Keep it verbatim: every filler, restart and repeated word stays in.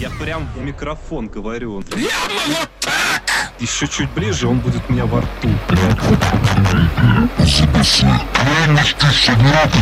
Я прям в микрофон говорю. Он... Еще чуть ближе, он будет у меня во рту.